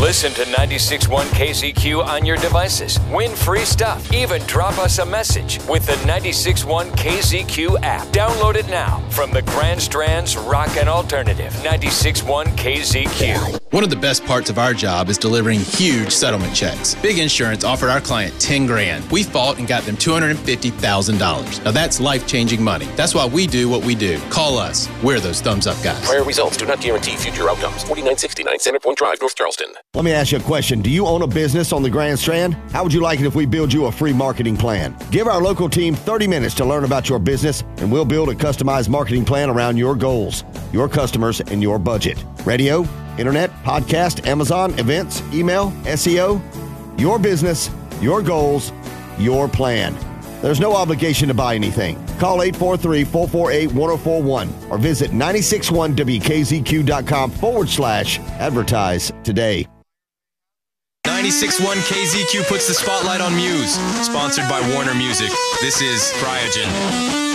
Listen to 96.1 KZQ on your devices. Win free stuff. Even drop us a message with the 96.1 KZQ app. Download it now from the Grand Strand's Rock and Alternative. 96.1 KZQ. One of the best parts of our job is delivering huge settlement checks. Big Insurance offered our client $10,000. We fought and got them $250,000. Now that's life-changing money. That's why we do what we do. Call us. We're those thumbs-up guys. Prior results do not guarantee future outcomes. 4969 Center Point Drive, North Charleston. Let me ask you a question. Do you own a business on the Grand Strand? How would you like it if we build you a free marketing plan? Give our local team 30 minutes to learn about your business, and we'll build a customized marketing plan around your goals, your customers, and your budget. Radio, internet, podcast, Amazon, events, email, SEO. Your business, your goals, your plan. There's no obligation to buy anything. Call 843-448-1041 or visit 961wkzq.com/advertise today. 96.1 KZQ puts the spotlight on Muse, sponsored by Warner Music. This is Cryogen.